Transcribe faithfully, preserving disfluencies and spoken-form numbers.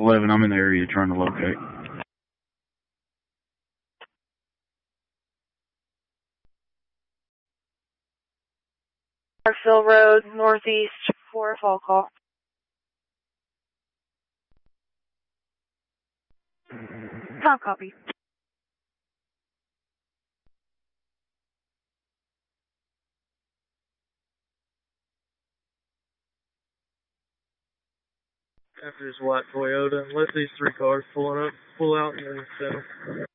eleven, I'm in the area trying to locate. Parkville Road, northeast, for a fall call. Tom copy. After this white Toyota, and let these three cars pull up, pull out and then send them.